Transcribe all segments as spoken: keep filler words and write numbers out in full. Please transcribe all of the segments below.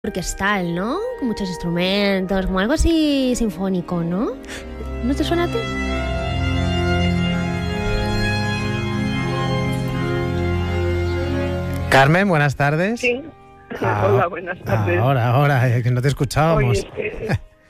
orquestal, ¿no? Con muchos instrumentos, como algo así sinfónico, ¿no? ¿No te suena a ti? Carmen, buenas tardes. Sí. Ah, Hola, buenas tardes. Ahora, ahora, que no te escuchábamos. Oye, eh,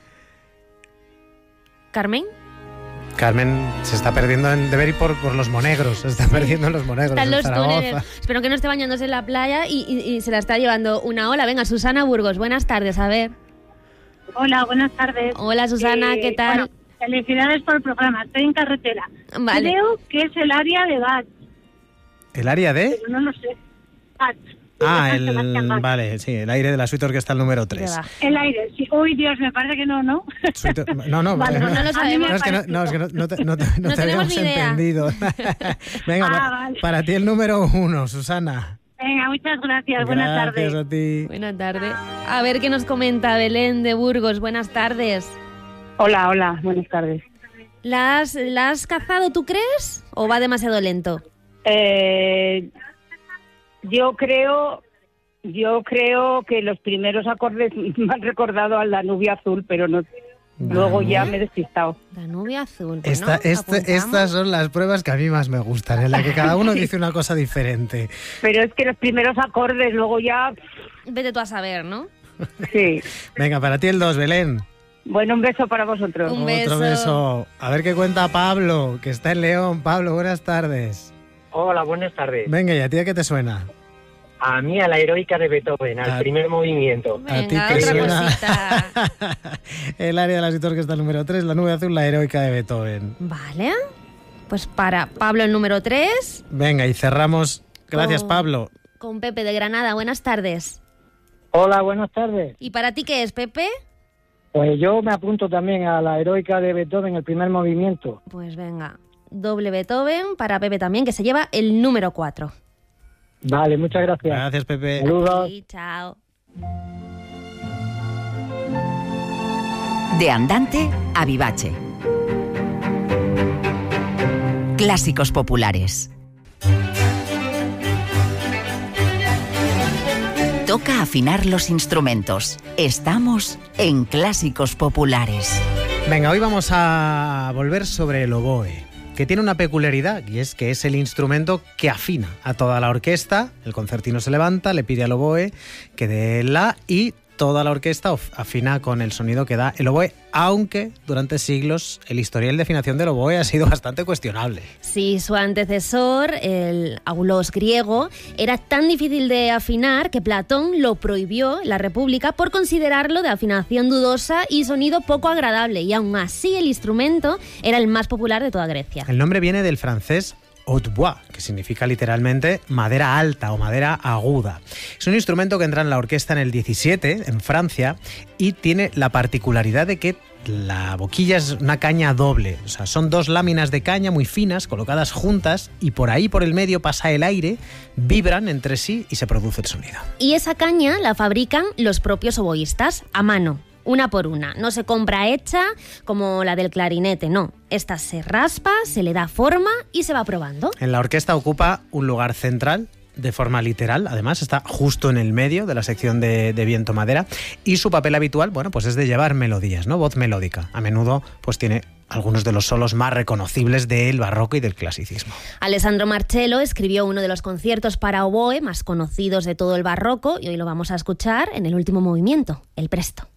¿Carmen? Carmen se está perdiendo en deber ir por, por los monegros, se está perdiendo en los monegros. Están en los Zaragoza. túneles. Espero que no esté bañándose en la playa y, y, y se la está llevando una ola. Venga, Susana Burgos, buenas tardes, a ver. Hola, buenas tardes. Hola, Susana, Eh, ¿qué tal? Bueno, felicidades por el programa. Estoy en carretera. Vale. Creo que es el área de Bach, ¿El área de? pero no lo sé. Bach. Ah, San Sebastián el, Bach. vale, sí, el aire de la suite orquestal número tres. Va. El aire, sí. Uy, Dios, me parece que no, ¿no? Suite- No, no, Vale, no, no lo a mí me sabemos. no, es que no, parecido. no, es que no, no te, no te- no No te tenemos habíamos ni idea. entendido. Venga, Ah, para, vale. para ti el número uno, Susana. Venga, muchas gracias. Buenas Gracias tardes. a ti. Buenas tardes. A ver qué nos comenta Belén de Burgos. Buenas tardes. Hola, hola, buenas tardes. ¿La has, la has cazado, tú crees? ¿O va demasiado lento? Eh, yo creo, yo creo que los primeros acordes me han recordado al Danubio Azul, pero no. Luego ya me he despistado. Danubio Azul. Bueno, Esta, este- apuntamos. estas son las pruebas que a mí más me gustan, en las que cada uno dice una cosa diferente. Pero es que los primeros acordes, luego ya, Vete tú a saber, ¿no? sí. Venga, para ti el dos, Belén. Bueno, un beso para vosotros. Un Otro beso. beso. A ver qué cuenta Pablo, que está en León. Pablo, buenas tardes. Hola, buenas tardes. Venga, ¿y a ti a qué te suena? A mí a la heroica de Beethoven, al Ah. primer movimiento. ¿A ti Venga, te otra suena? cosita. El área de las suite orquestal número tres, la nube azul, la heroica de Beethoven. Vale. Pues para Pablo el número tres, Venga, y cerramos. Gracias, Oh. Pablo. con Pepe de Granada. Buenas tardes. Hola, buenas tardes. ¿Y para ti qué es, Pepe? Pues yo me apunto también a la heroica de Beethoven, el primer movimiento. Pues venga, doble Beethoven para Pepe también, que se lleva el número cuatro. Vale, muchas gracias. Gracias, Pepe. Saludos. Sí, chao. De Andante a Vivace. Clásicos populares. Toca afinar los instrumentos. Estamos en Clásicos Populares. Venga, hoy vamos a volver sobre el oboe, que tiene una peculiaridad, y es que es el instrumento que afina a toda la orquesta. El concertino se levanta, le pide al oboe que dé la, y toda la orquesta of- afina con el sonido que da el oboe, aunque durante siglos el historial de afinación del oboe ha sido bastante cuestionable. Sí, su antecesor, el aulos griego, era tan difícil de afinar que Platón lo prohibió en la República por considerarlo de afinación dudosa y sonido poco agradable, y aún así el instrumento era el más popular de toda Grecia. El nombre viene del francés hautbois, que significa literalmente madera alta o madera aguda. Es un instrumento que entra en la orquesta en el diecisiete, en Francia, y tiene la particularidad de que la boquilla es una caña doble. O sea, son dos láminas de caña muy finas, colocadas juntas, y por ahí, por el medio, pasa el aire, vibran entre sí y se produce el sonido. Y esa caña la fabrican los propios oboístas a mano, una por una. No se compra hecha como la del clarinete, no. Esta se raspa, se le da forma y se va probando. En la orquesta ocupa un lugar central, de forma literal, además está justo en el medio de la sección de, de viento madera, y su papel habitual, bueno, pues es de llevar melodías, ¿no? Voz melódica. A menudo, pues tiene algunos de los solos más reconocibles del barroco y del clasicismo. Alessandro Marcello escribió uno de los conciertos para oboe más conocidos de todo el barroco y hoy lo vamos a escuchar en el último movimiento, el Presto.